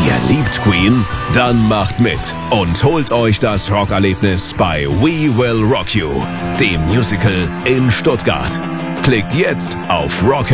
Ihr liebt Queen? Dann macht mit und holt euch das Rockerlebnis bei We Will Rock You, dem Musical in Stuttgart. Klickt jetzt auf